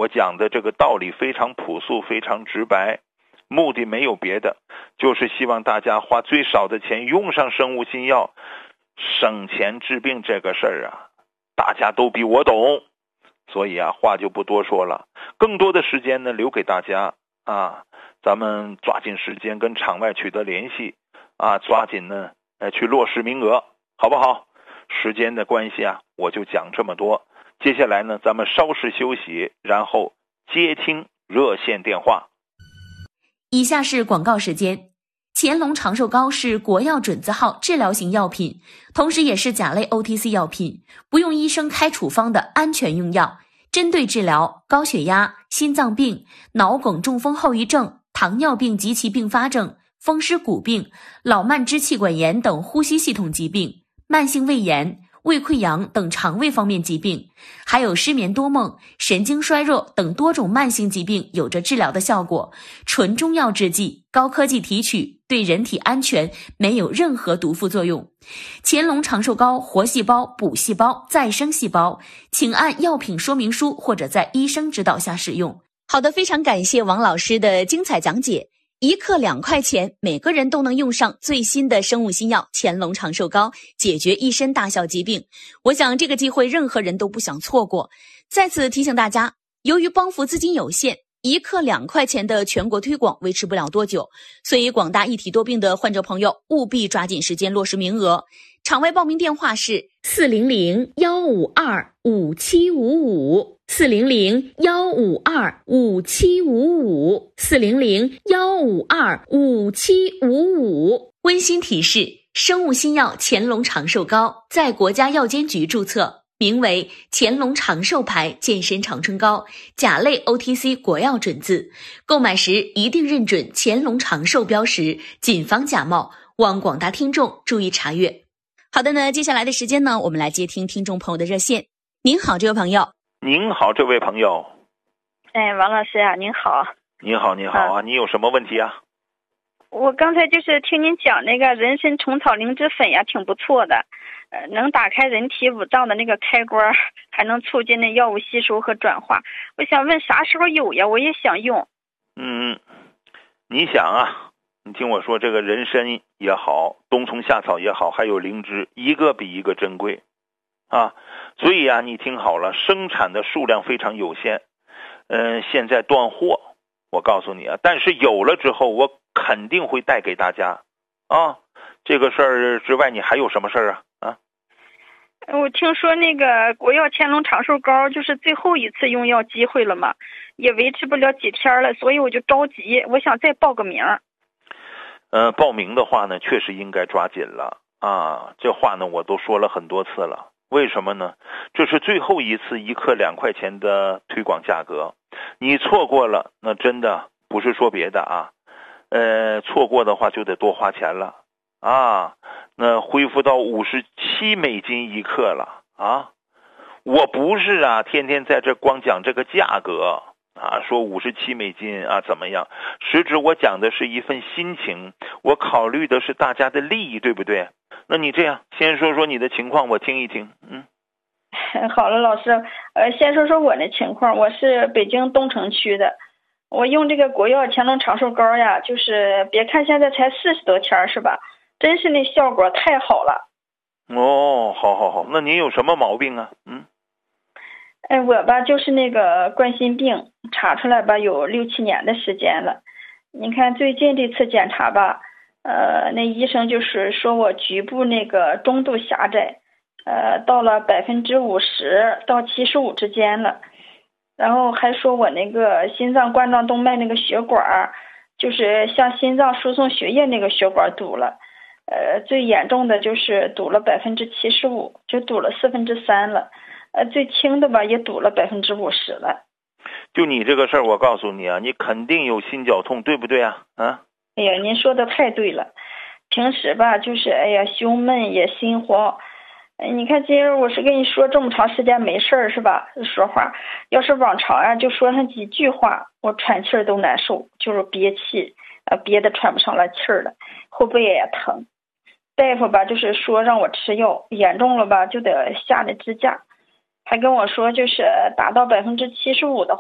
我讲的这个道理非常朴素，非常直白，目的没有别的，就是希望大家花最少的钱用上生物新药，省钱治病这个事儿啊，大家都比我懂，所以啊，话就不多说了，更多的时间呢留给大家啊，咱们抓紧时间跟场外取得联系啊，抓紧呢去落实名额，好不好？时间的关系啊，我就讲这么多。接下来呢，咱们稍事休息，然后接听热线电话。 以下是广告时间。乾隆长寿膏是国药准字号治疗型药品，同时也是甲类 OTC 药品，不用医生开处方的安全用药，针对治疗高血压、心脏病、脑梗、中风后遗症、糖尿病及其并发症、风湿骨病、老慢支气管炎等呼吸系统疾病、慢性胃炎、胃溃疡等肠胃方面疾病，还有失眠多梦、神经衰弱等多种慢性疾病有着治疗的效果，纯中药制剂，高科技提取，对人体安全，没有任何毒副作用。乾隆长寿膏活细胞、补细胞、再生细胞，请按药品说明书或者在医生指导下使用。好的，非常感谢王老师的精彩讲解。1克2块钱，每个人都能用上最新的生物新药乾隆长寿膏，解决一身大小疾病。我想这个机会任何人都不想错过。再次提醒大家，由于帮扶资金有限，1克2块钱的全国推广维持不了多久，所以广大一体多病的患者朋友务必抓紧时间落实名额。场外报名电话是400-152-5755。400-152-5755，400-152-5755。温馨提示：生物新药乾隆长寿膏在国家药监局注册，名为乾隆长寿牌健身长春膏，甲类 OTC 国药准字。购买时一定认准乾隆长寿标识，谨防假冒。望广大听众注意查阅。好的呢，接下来的时间呢，我们来接听听众朋友的热线。您好，这位朋友。 您好，这位朋友。 哎，王老师啊，您好。 你好，你好啊，你有什么问题啊？ 我刚才就是听您讲那个人参虫草灵芝粉呀，挺不错的，能打开人体五脏的那个开关，还能促进那药物吸收和转化。我想问啥时候有呀？我也想用。 你想啊，你听我说，这个人参也好，冬虫夏草也好，还有灵芝，一个比一个珍贵啊。所以啊，你听好了，生产的数量非常有限，现在断货，我告诉你啊，但是有了之后，我肯定会带给大家啊。这个事儿之外，你还有什么事儿啊？ 我听说那个国药乾隆长寿膏就是最后一次用药机会了嘛，也维持不了几天了，所以我就着急，我想再报个名。 报名的话呢，确实应该抓紧了啊。这话呢，我都说了很多次了。为什么呢？这是最后一次1克2块钱的推广价格，你错过了，那真的不是说别的啊，错过的话就得多花钱了啊。那恢复到57美金1克了啊。我不是啊，天天在这光讲这个价格啊，说57美金啊怎么样？实质我讲的是一份心情，我考虑的是大家的利益，对不对？那你这样先说说你的情况，我听一听。 好了，老师，先说说我的情况。我是北京东城区的，我用这个国药乾隆长寿膏呀，就是别看现在才40多天是吧？真是那效果太好了。 哦，好，那您有什么毛病啊？ 我吧就是那个冠心病，查出来吧有6、7年的时间了。你看最近这次检查吧，那医生就是说我局部那个中度狭窄，到了50%到75%之间了。然后还说我那个心脏冠状动脉那个血管，就是向心脏输送血液那个血管堵了，最严重的就是堵了75%，就堵了3/4了。最轻的吧也堵了50%了。 就你这个事儿，我告诉你啊，你肯定有心绞痛，对不对啊？ 哎呀，您说的太对了。平时吧就是胸闷也心慌。你看今儿我是跟你说这么长时间没事儿是吧？说话要是往常啊就说上几句话，我喘气儿都难受，就是憋气，憋得喘不上来气儿了，后背也疼。大夫吧就是说让我吃药，严重了吧就得下那支架，还跟我说就是达到75%的